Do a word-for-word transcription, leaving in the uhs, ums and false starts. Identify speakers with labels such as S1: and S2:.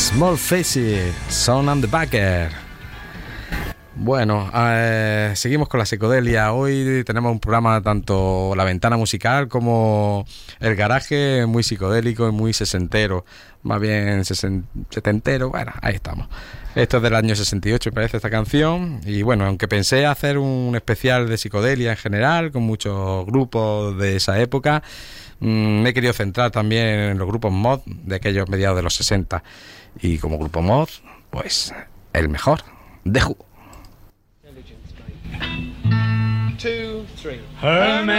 S1: Small Faces, Son and the Backer. Bueno, eh, seguimos con la psicodelia. Hoy tenemos un programa, tanto La Ventana Musical como El Garaje, muy psicodélico y muy sesentero. Más bien sesen, setentero, bueno, ahí estamos. Esto es del año sesenta y ocho, me parece, esta canción. Y bueno, aunque pensé hacer un especial de psicodelia en general, con muchos grupos de esa época, mmm, me he querido centrar también en los grupos mod de aquellos mediados de los sesenta. Y como grupo mod, pues el mejor, The Who.
S2: Two, three.
S3: Herman.